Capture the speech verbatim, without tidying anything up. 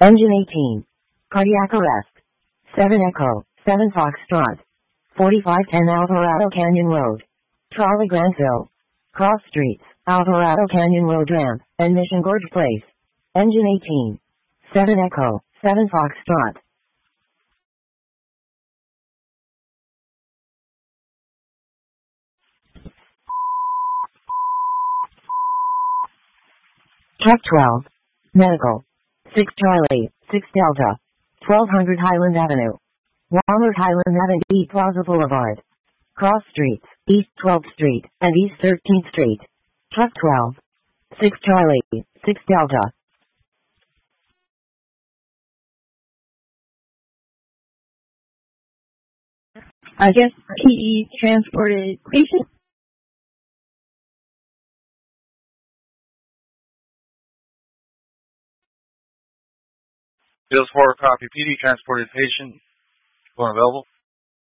Engine eighteen. Cardiac arrest. seven Echo, seven Foxtrot. forty-five ten Alvarado Canyon Road. Trolley Grantville. Cross Streets, Alvarado Canyon Road Ramp, and Mission Gorge Place. Engine eighteen. seven Echo, seven Foxtrot. Truck twelve. Medical. six Charlie, six Delta. twelve hundred Highland Avenue. Walmart Highland Avenue, East Plaza Boulevard. Cross Streets, East twelfth Street, and East thirteenth Street. Truck twelve. six Charlie, six Delta. I guess P E transported patient. Bills four copy. P D transported patient. Phone available.